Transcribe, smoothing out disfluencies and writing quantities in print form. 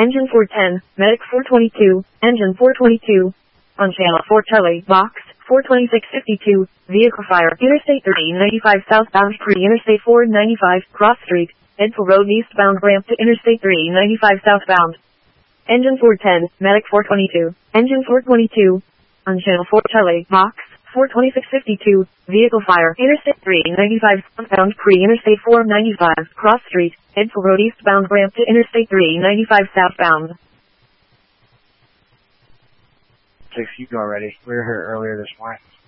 Engine 410, Medic 422, Engine 422. On channel 4 Charlie, Box 42652, vehicle fire, Interstate 395 southbound pre-Interstate 495, cross street, Edsel Road eastbound ramp to Interstate 395 southbound. Engine 410, Medic 422, Engine 422. On channel 4 Charlie, Box 42652, vehicle fire, Interstate 395 southbound pre-Interstate 495, cross street, Edsel Road eastbound ramp to Interstate 395 southbound. 6, you go already. We were here earlier this morning.